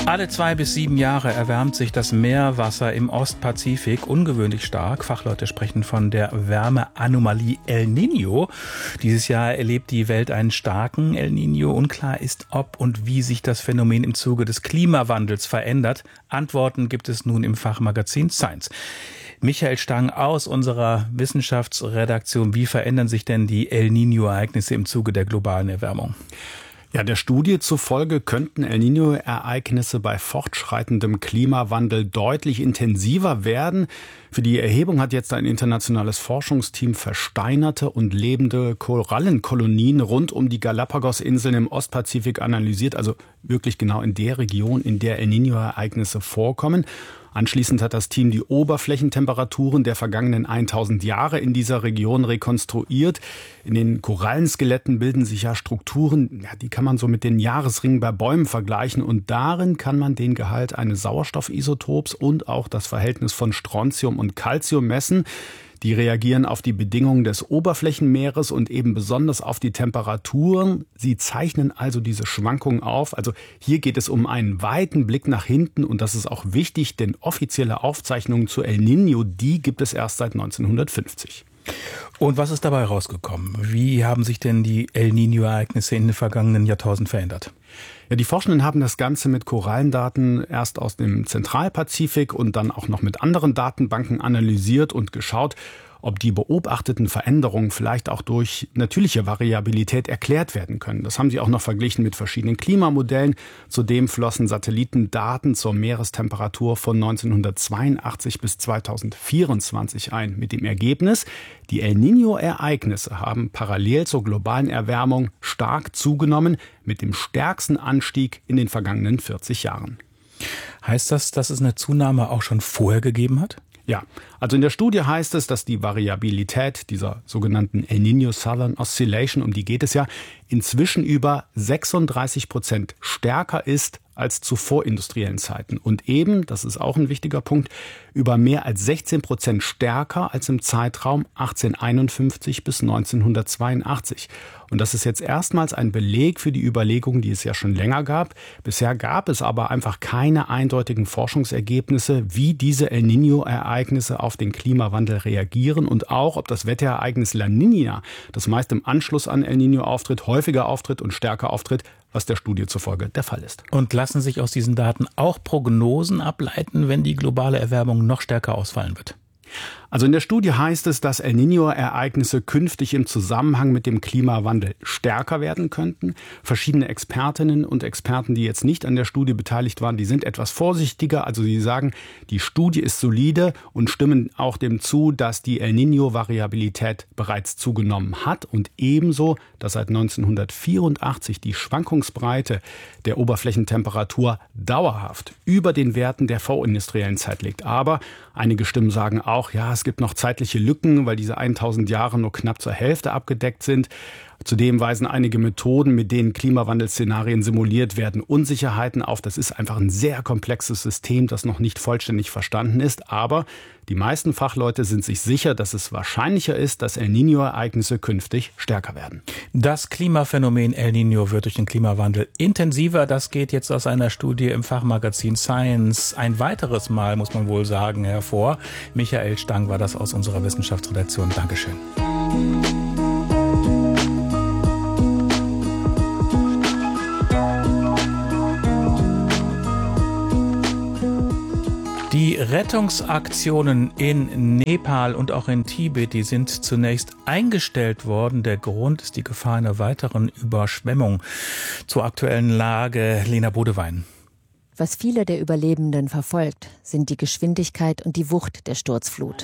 Alle 2 bis 7 Jahre erwärmt sich das Meerwasser im Ostpazifik ungewöhnlich stark. Fachleute sprechen von der Wärmeanomalie El Niño. Dieses Jahr erlebt die Welt einen starken El Niño. Unklar ist, ob und wie sich das Phänomen im Zuge des Klimawandels verändert. Antworten gibt es nun im Fachmagazin Science. Michael Stang aus unserer Wissenschaftsredaktion. Wie verändern sich denn die El Niño-Ereignisse im Zuge der globalen Erwärmung? Ja, der Studie zufolge könnten El Niño-Ereignisse bei fortschreitendem Klimawandel deutlich intensiver werden. Für die Erhebung hat jetzt ein internationales Forschungsteam versteinerte und lebende Korallenkolonien rund um die Galapagos-Inseln im Ostpazifik analysiert, also wirklich genau in der Region, in der El Niño-Ereignisse vorkommen. Anschließend hat das Team die Oberflächentemperaturen der vergangenen 1000 Jahre in dieser Region rekonstruiert. In den Korallenskeletten bilden sich ja Strukturen, die kann man so mit den Jahresringen bei Bäumen vergleichen. Und darin kann man den Gehalt eines Sauerstoffisotops und auch das Verhältnis von Strontium und Calcium messen. Die reagieren auf die Bedingungen des Oberflächenmeeres und eben besonders auf die Temperaturen. Sie zeichnen also diese Schwankungen auf. Also hier geht es um einen weiten Blick nach hinten und das ist auch wichtig, denn offizielle Aufzeichnungen zu El Niño, die gibt es erst seit 1950. Und was ist dabei rausgekommen? Wie haben sich denn die El Niño-Ereignisse in den vergangenen Jahrtausenden verändert? Ja, die Forschenden haben das Ganze mit Korallendaten erst aus dem Zentralpazifik und dann auch noch mit anderen Datenbanken analysiert und geschaut, ob die beobachteten Veränderungen vielleicht auch durch natürliche Variabilität erklärt werden können. Das haben sie auch noch verglichen mit verschiedenen Klimamodellen. Zudem flossen Satellitendaten zur Meerestemperatur von 1982 bis 2024 ein. Mit dem Ergebnis, die El Niño-Ereignisse haben parallel zur globalen Erwärmung stark zugenommen, mit dem stärksten Anstieg in den vergangenen 40 Jahren. Heißt das, dass es eine Zunahme auch schon vorher gegeben hat? Ja, also in der Studie heißt es, dass die Variabilität dieser sogenannten El Niño Southern Oscillation, um die geht es ja, inzwischen über 36% stärker ist als zu vorindustriellen Zeiten. Und eben, das ist auch ein wichtiger Punkt, über mehr als 16% stärker als im Zeitraum 1851 bis 1982. Und das ist jetzt erstmals ein Beleg für die Überlegungen, die es ja schon länger gab. Bisher gab es aber einfach keine eindeutigen Forschungsergebnisse, wie diese El Niño-Ereignisse auf den Klimawandel reagieren und auch, ob das Wetterereignis La Niña, das meist im Anschluss an El Niño auftritt, häufiger auftritt und stärker auftritt, was der Studie zufolge der Fall ist. Und lassen sich aus diesen Daten auch Prognosen ableiten, wenn die globale Erwärmung noch stärker ausfallen wird? Also in der Studie heißt es, dass El Niño-Ereignisse künftig im Zusammenhang mit dem Klimawandel stärker werden könnten. Verschiedene Expertinnen und Experten, die jetzt nicht an der Studie beteiligt waren, die sind etwas vorsichtiger. Also sie sagen, die Studie ist solide und stimmen auch dem zu, dass die El Niño-Variabilität bereits zugenommen hat und ebenso, dass seit 1984 die Schwankungsbreite der Oberflächentemperatur dauerhaft über den Werten der vorindustriellen Zeit liegt. Aber einige Stimmen sagen auch, ja, es gibt noch zeitliche Lücken, weil diese 1000 Jahre nur knapp zur Hälfte abgedeckt sind. Zudem weisen einige Methoden, mit denen Klimawandelszenarien simuliert werden, Unsicherheiten auf. Das ist einfach ein sehr komplexes System, das noch nicht vollständig verstanden ist. Aber die meisten Fachleute sind sich sicher, dass es wahrscheinlicher ist, dass El Niño-Ereignisse künftig stärker werden. Das Klimaphänomen El Niño wird durch den Klimawandel intensiver. Das geht jetzt aus einer Studie im Fachmagazin Science ein weiteres Mal, muss man wohl sagen, hervor. Michael Stang war das aus unserer Wissenschaftsredaktion. Dankeschön. Die Rettungsaktionen in Nepal und auch in Tibet, die sind zunächst eingestellt worden. Der Grund ist die Gefahr einer weiteren Überschwemmung. Zur aktuellen Lage Lena Bodewein. Was viele der Überlebenden verfolgt, sind die Geschwindigkeit und die Wucht der Sturzflut.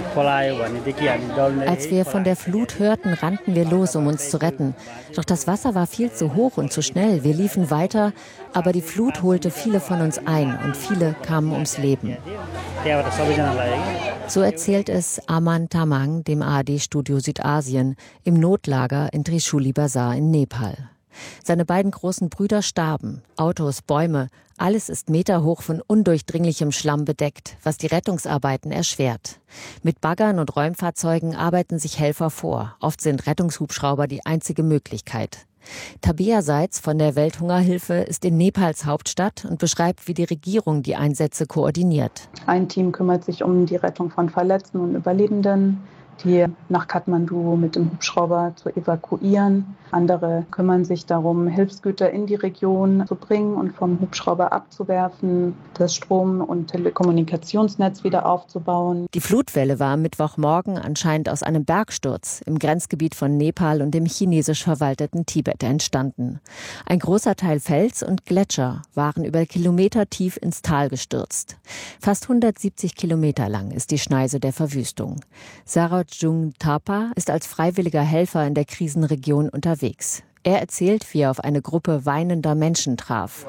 Als wir von der Flut hörten, rannten wir los, um uns zu retten. Doch das Wasser war viel zu hoch und zu schnell. Wir liefen weiter, aber die Flut holte viele von uns ein und viele kamen ums Leben. So erzählt es Aman Tamang, dem ARD-Studio Südasien, im Notlager in Trishuli Bazar in Nepal. Seine beiden großen Brüder starben. Autos, Bäume, alles ist meterhoch von undurchdringlichem Schlamm bedeckt, was die Rettungsarbeiten erschwert. Mit Baggern und Räumfahrzeugen arbeiten sich Helfer vor. Oft sind Rettungshubschrauber die einzige Möglichkeit. Tabea Seitz von der Welthungerhilfe ist in Nepals Hauptstadt und beschreibt, wie die Regierung die Einsätze koordiniert. Ein Team kümmert sich um die Rettung von Verletzten und Überlebenden, die nach Kathmandu mit dem Hubschrauber zu evakuieren. Andere kümmern sich darum, Hilfsgüter in die Region zu bringen und vom Hubschrauber abzuwerfen, das Strom- und Telekommunikationsnetz wieder aufzubauen. Die Flutwelle war am Mittwochmorgen anscheinend aus einem Bergsturz im Grenzgebiet von Nepal und dem chinesisch verwalteten Tibet entstanden. Ein großer Teil Fels und Gletscher waren über Kilometer tief ins Tal gestürzt. Fast 170 Kilometer lang ist die Schneise der Verwüstung. Sarojung Thapa ist als freiwilliger Helfer in der Krisenregion unterwegs. Er erzählt, wie er auf eine Gruppe weinender Menschen traf.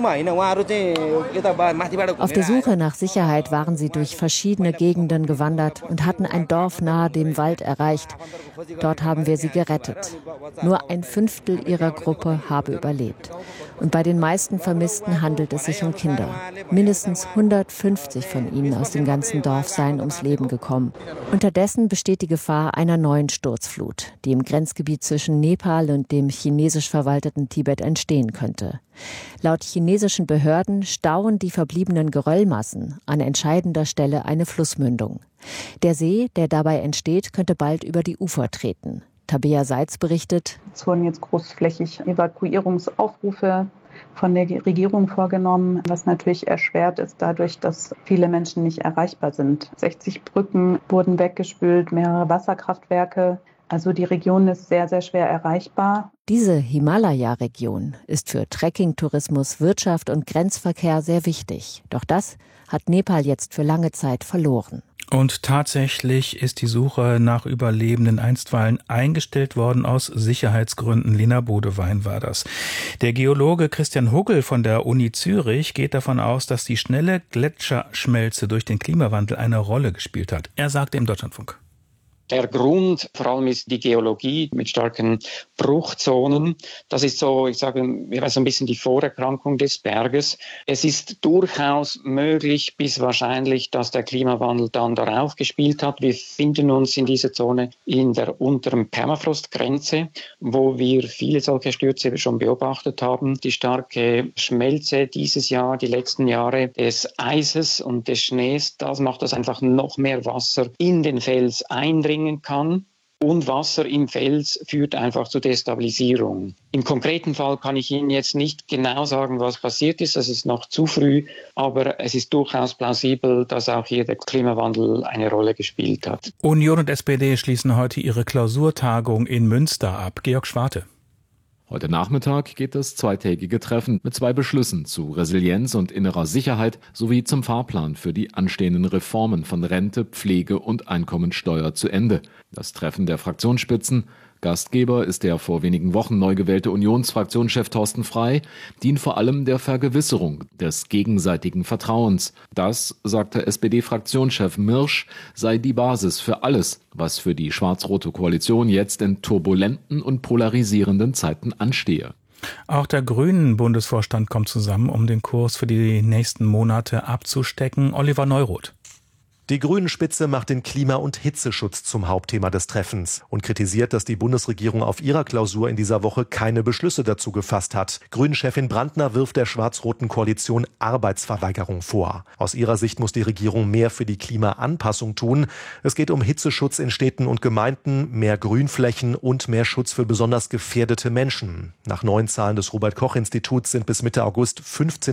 Auf der Suche nach Sicherheit waren sie durch verschiedene Gegenden gewandert und hatten ein Dorf nahe dem Wald erreicht. Dort haben wir sie gerettet. Nur ein Fünftel ihrer Gruppe habe überlebt. Und bei den meisten Vermissten handelt es sich um Kinder. Mindestens 150 von ihnen aus dem ganzen Dorf seien ums Leben gekommen. Unterdessen besteht die Gefahr einer neuen Sturzflut, die im Grenzgebiet zwischen Nepal und dem chinesisch verwalteten Tibet entstehen könnte. Laut chinesischen Behörden stauen die verbliebenen Geröllmassen an entscheidender Stelle eine Flussmündung. Der See, der dabei entsteht, könnte bald über die Ufer treten. Tabea Seitz berichtet: Es wurden jetzt großflächig Evakuierungsaufrufe von der Regierung vorgenommen, was natürlich erschwert ist dadurch, dass viele Menschen nicht erreichbar sind. 60 Brücken wurden weggespült, mehrere Wasserkraftwerke. Also die Region ist sehr, sehr schwer erreichbar. Diese Himalaya-Region ist für Trekking-Tourismus, Wirtschaft und Grenzverkehr sehr wichtig. Doch das hat Nepal jetzt für lange Zeit verloren. Und tatsächlich ist die Suche nach Überlebenden einstweilen eingestellt worden aus Sicherheitsgründen. Lena Bodewein war das. Der Geologe Christian Huggel von der Uni Zürich geht davon aus, dass die schnelle Gletscherschmelze durch den Klimawandel eine Rolle gespielt hat. Er sagte im Deutschlandfunk: Der Grund vor allem ist die Geologie mit starken Bruchzonen. Das ist so, ich sage, so ein bisschen die Vorerkrankung des Berges. Es ist durchaus möglich bis wahrscheinlich, dass der Klimawandel dann darauf gespielt hat. Wir finden uns in dieser Zone in der unteren Permafrostgrenze, wo wir viele solche Stürze schon beobachtet haben. Die starke Schmelze dieses Jahr, die letzten Jahre des Eises und des Schnees, das macht, dass einfach noch mehr Wasser in den Fels eindringen kann. Und Wasser im Fels führt einfach zur Destabilisierung. Im konkreten Fall kann ich Ihnen jetzt nicht genau sagen, was passiert ist. Das ist noch zu früh. Aber es ist durchaus plausibel, dass auch hier der Klimawandel eine Rolle gespielt hat. Union und SPD schließen heute ihre Klausurtagung in Münster ab. Georg Schwarte. Heute Nachmittag geht das zweitägige Treffen mit 2 Beschlüssen zu Resilienz und innerer Sicherheit sowie zum Fahrplan für die anstehenden Reformen von Rente, Pflege und Einkommensteuer zu Ende. Das Treffen der Fraktionsspitzen, Gastgeber ist der vor wenigen Wochen neu gewählte Unionsfraktionschef Thorsten Frey, dient vor allem der Vergewisserung des gegenseitigen Vertrauens. Das, sagte SPD-Fraktionschef Mirsch, sei die Basis für alles, was für die schwarz-rote Koalition jetzt in turbulenten und polarisierenden Zeiten anstehe. Auch der Grünen-Bundesvorstand kommt zusammen, um den Kurs für die nächsten Monate abzustecken. Oliver Neuroth. Die Grünen-Spitze macht den Klima- und Hitzeschutz zum Hauptthema des Treffens und kritisiert, dass die Bundesregierung auf ihrer Klausur in dieser Woche keine Beschlüsse dazu gefasst hat. Grünen-Chefin Brandner wirft der schwarz-roten Koalition Arbeitsverweigerung vor. Aus ihrer Sicht muss die Regierung mehr für die Klimaanpassung tun. Es geht um Hitzeschutz in Städten und Gemeinden, mehr Grünflächen und mehr Schutz für besonders gefährdete Menschen. Nach neuen Zahlen des Robert-Koch-Instituts sind bis Mitte August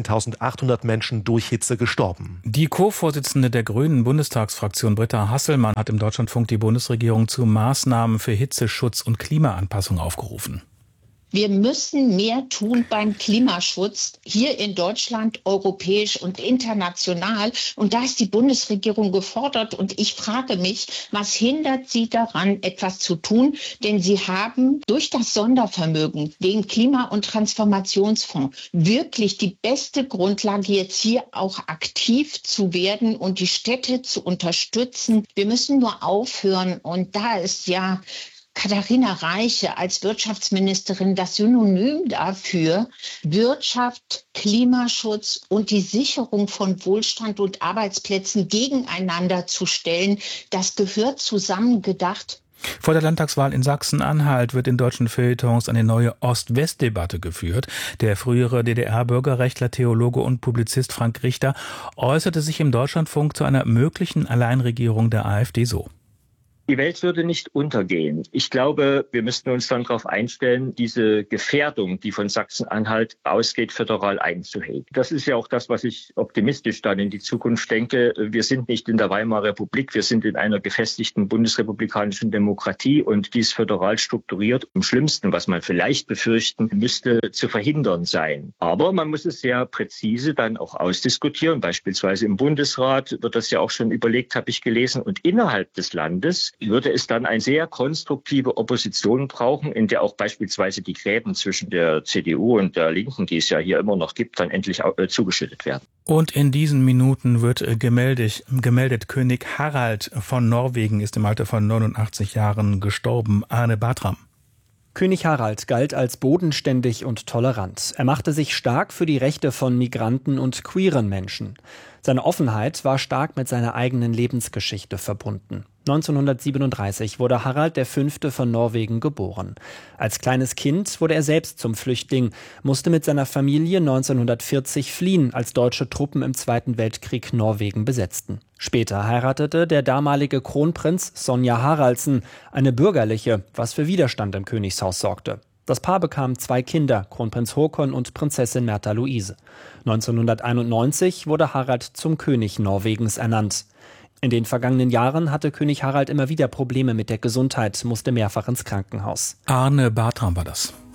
15.800 Menschen durch Hitze gestorben. Die Co-Vorsitzende der Grünen Bundestagsfraktion Britta Hasselmann hat im Deutschlandfunk die Bundesregierung zu Maßnahmen für Hitzeschutz und Klimaanpassung aufgerufen. Wir müssen mehr tun beim Klimaschutz hier in Deutschland, europäisch und international. Und da ist die Bundesregierung gefordert. Und ich frage mich, was hindert sie daran, etwas zu tun? Denn sie haben durch das Sondervermögen, den Klima- und Transformationsfonds, wirklich die beste Grundlage, jetzt hier auch aktiv zu werden und die Städte zu unterstützen. Wir müssen nur aufhören. Und da ist ja Katharina Reiche als Wirtschaftsministerin das Synonym dafür, Wirtschaft, Klimaschutz und die Sicherung von Wohlstand und Arbeitsplätzen gegeneinander zu stellen. Das gehört zusammengedacht. Vor der Landtagswahl in Sachsen-Anhalt wird in deutschen Feuilletons eine neue Ost-West-Debatte geführt. Der frühere DDR-Bürgerrechtler, Theologe und Publizist Frank Richter äußerte sich im Deutschlandfunk zu einer möglichen Alleinregierung der AfD so. Die Welt würde nicht untergehen. Ich glaube, wir müssten uns dann darauf einstellen, diese Gefährdung, die von Sachsen-Anhalt ausgeht, föderal einzuhegen. Das ist ja auch das, was ich optimistisch dann in die Zukunft denke. Wir sind nicht in der Weimarer Republik, wir sind in einer gefestigten bundesrepublikanischen Demokratie und dies föderal strukturiert. Im Schlimmsten, was man vielleicht befürchten müsste, zu verhindern sein. Aber man muss es sehr präzise dann auch ausdiskutieren. Beispielsweise im Bundesrat wird das ja auch schon überlegt, habe ich gelesen. Und innerhalb des Landes würde es dann eine sehr konstruktive Opposition brauchen, in der auch beispielsweise die Gräben zwischen der CDU und der Linken, die es ja hier immer noch gibt, dann endlich zugeschüttet werden. Und in diesen Minuten wird gemeldet, König Harald von Norwegen ist im Alter von 89 Jahren gestorben. Arne Bartram. König Harald galt als bodenständig und tolerant. Er machte sich stark für die Rechte von Migranten und queeren Menschen. Seine Offenheit war stark mit seiner eigenen Lebensgeschichte verbunden. 1937 wurde Harald V. von Norwegen geboren. Als kleines Kind wurde er selbst zum Flüchtling, musste mit seiner Familie 1940 fliehen, als deutsche Truppen im Zweiten Weltkrieg Norwegen besetzten. Später heiratete der damalige Kronprinz Sonja Haraldsen, eine bürgerliche, was für Widerstand im Königshaus sorgte. Das Paar bekam 2 Kinder, Kronprinz Håkon und Prinzessin Märtha Louise. 1991 wurde Harald zum König Norwegens ernannt. In den vergangenen Jahren hatte König Harald immer wieder Probleme mit der Gesundheit, musste mehrfach ins Krankenhaus. Arne Bartram war das.